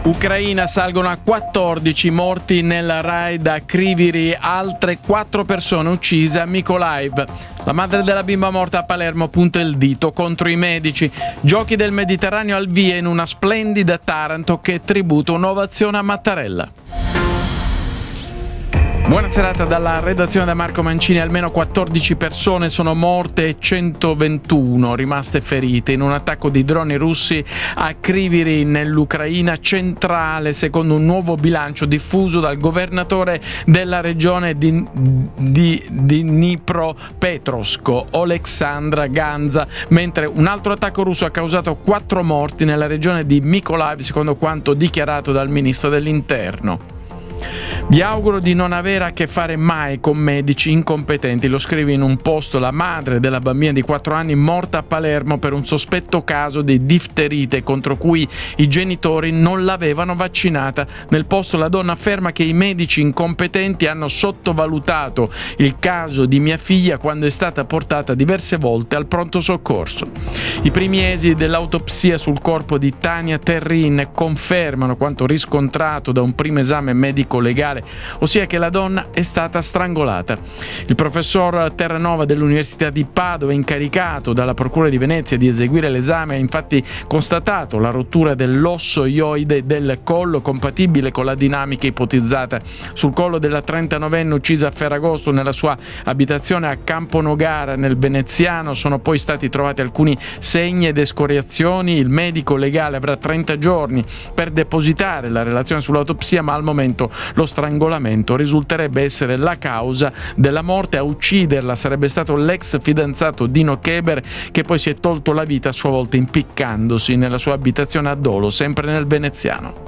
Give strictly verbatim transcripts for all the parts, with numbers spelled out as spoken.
Ucraina, salgono a quattordici morti nel raid a Kryvyi, altre quattro persone uccise a Mykolaiv. La madre della bimba morta a Palermo punta il dito contro i medici. Giochi del Mediterraneo al via in una splendida Taranto che tributa un'ovazione a Mattarella. Buona serata dalla redazione da Marco Mancini. Almeno quattordici persone sono morte e centoventuno rimaste ferite in un attacco di droni russi a Kryvyi nell'Ucraina centrale, secondo un nuovo bilancio diffuso dal governatore della regione di, di, di Dnipropetrovsk, Oleksandr Ganza, mentre un altro attacco russo ha causato quattro morti nella regione di Mykolaiv, secondo quanto dichiarato dal ministro dell'interno. Vi auguro di non avere a che fare mai con medici incompetenti, lo scrive in un post la madre della bambina di quattro anni morta a Palermo per un sospetto caso di difterite contro cui i genitori non l'avevano vaccinata. Nel post la donna afferma che i medici incompetenti hanno sottovalutato il caso di mia figlia quando è stata portata diverse volte al pronto soccorso. I primi esiti dell'autopsia sul corpo di Tania Terrin confermano quanto riscontrato da un primo esame medico legale, ossia che la donna è stata strangolata. Il professor Terranova dell'Università di Padova, incaricato dalla Procura di Venezia di eseguire l'esame, ha infatti constatato la rottura dell'osso ioide del collo, compatibile con la dinamica ipotizzata. Sul collo della trentanovenne uccisa a Ferragosto nella sua abitazione a Camponogara nel Veneziano sono poi stati trovati alcuni segni ed escoriazioni. Il medico legale avrà trenta giorni per depositare la relazione sull'autopsia, ma al momento lo strangolamento risulterebbe essere la causa della morte. A ucciderla sarebbe stato l'ex fidanzato Dino Keber, che poi si è tolto la vita a sua volta impiccandosi nella sua abitazione a Dolo, sempre nel Veneziano.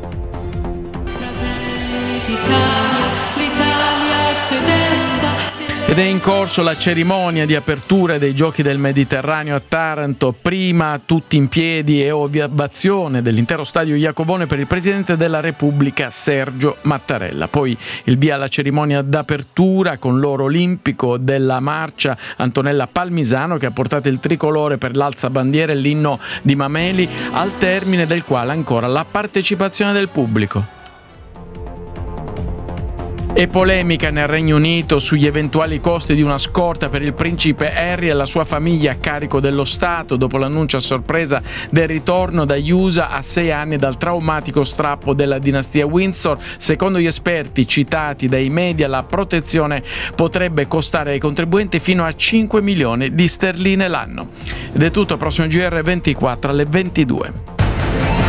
Ed è in corso la cerimonia di apertura dei Giochi del Mediterraneo a Taranto. Prima tutti in piedi e ovazione dell'intero stadio Iacobone per il Presidente della Repubblica Sergio Mattarella. Poi il via alla cerimonia d'apertura con l'oro olimpico della marcia Antonella Palmisano, che ha portato il tricolore per l'alzabandiera e l'inno di Mameli, al termine del quale ancora la partecipazione del pubblico. E polemica nel Regno Unito sugli eventuali costi di una scorta per il principe Harry e la sua famiglia a carico dello Stato, dopo l'annuncio a sorpresa del ritorno dagli U S A a sei anni dal traumatico strappo della dinastia Windsor. Secondo gli esperti citati dai media, la protezione potrebbe costare ai contribuenti fino a cinque milioni di sterline l'anno. Ed è tutto, prossimo G R ventiquattro alle ventidue.